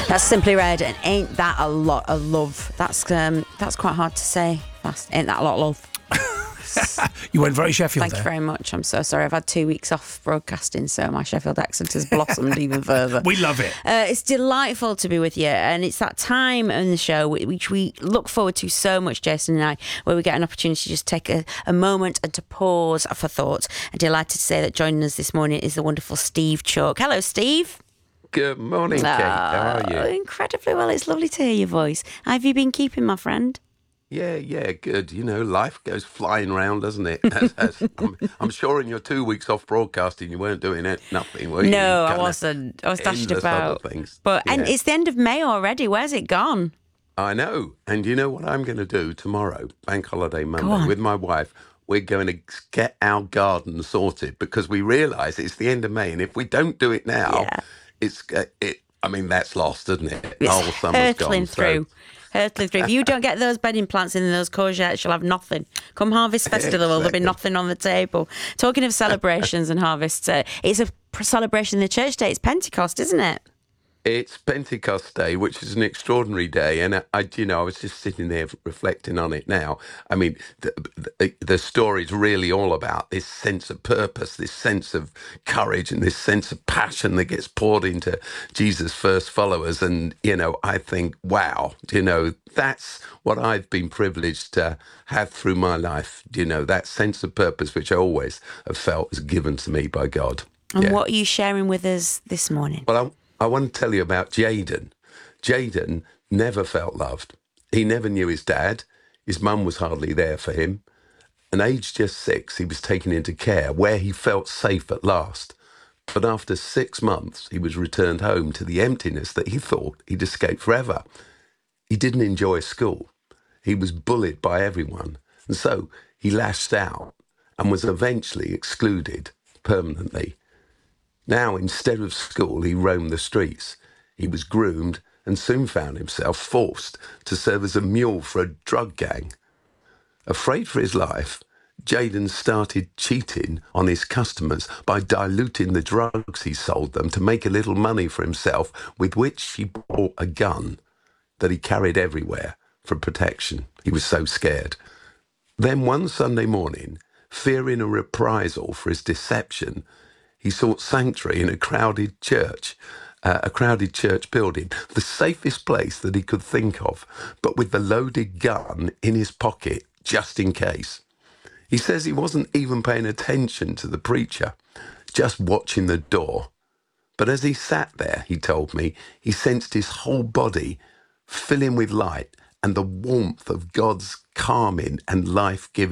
That's Simply Red, and ain't that a lot of love? That's quite hard to say. Ain't that a lot of love? You went very Sheffield Thank there. you very much. I'm so sorry. I've had 2 weeks off broadcasting, so my Sheffield accent has blossomed even further. We love it. It's delightful to be with you, and it's that time in the show which we look forward to so much, Jason and I, where we get an opportunity to just take a moment and to pause for thought. I'm delighted to say that joining us this morning is the wonderful Steve Chalk. Hello, Steve. Good morning, Kate. How are you? Incredibly well. It's lovely to hear your voice. How have you been keeping, my friend? Yeah, good. You know, life goes flying round, doesn't it? I'm sure in your 2 weeks off broadcasting, you weren't doing nothing, were you? No, I wasn't. I was dashed about. Things. But yeah. And it's the end of May already. Where's it gone? I know. And you know what I'm going to do tomorrow, Bank Holiday Monday, with my wife? We're going to get our garden sorted because we realise it's the end of May, and if we don't do it now, that's lost, isn't it? It's the whole summer's hurtling gone. through. Hurtling through. If you don't get those bedding plants in those courgettes, you'll have nothing. Come Harvest Festival, there'll be nothing on the table. Talking of celebrations and harvests, it's a celebration in the church day. It's Pentecost, isn't it? It's Pentecost Day, which is an extraordinary day, and I was just sitting there reflecting on it now. I mean, the story's really all about this sense of purpose, this sense of courage, and this sense of passion that gets poured into Jesus' first followers. And I think, wow, that's what I've been privileged to have through my life. That sense of purpose, which I always have felt is given to me by God. And what are you sharing with us this morning? Well, I want to tell you about Jaden. Jaden never felt loved. He never knew his dad. His mum was hardly there for him. And aged just 6, he was taken into care where he felt safe at last. But after 6 months, he was returned home to the emptiness that he thought he'd escaped forever. He didn't enjoy school. He was bullied by everyone. And so he lashed out and was eventually excluded permanently. Now, instead of school, he roamed the streets. He was groomed and soon found himself forced to serve as a mule for a drug gang. Afraid for his life, Jaden started cheating on his customers by diluting the drugs he sold them to make a little money for himself, with which he bought a gun that he carried everywhere for protection. He was so scared. Then one Sunday morning, fearing a reprisal for his deception, he sought sanctuary in a crowded church building, the safest place that he could think of, but with the loaded gun in his pocket, just in case. He says he wasn't even paying attention to the preacher, just watching the door. But as he sat there, he told me, he sensed his whole body filling with light and the warmth of God's calming and life-giving